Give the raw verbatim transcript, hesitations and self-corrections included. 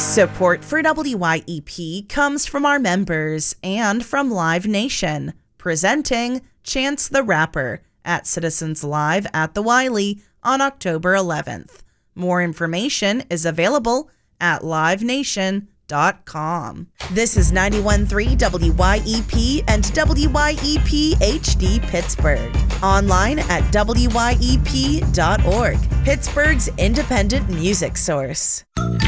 Support for W Y E P comes from our members and from Live Nation, presenting Chance the Rapper at Citizens Live at the Wiley on October eleventh. More information is available at live nation dot com. This is ninety-one point three W Y E P and W Y E P H D Pittsburgh. Online at W Y E P dot org, Pittsburgh's independent music source.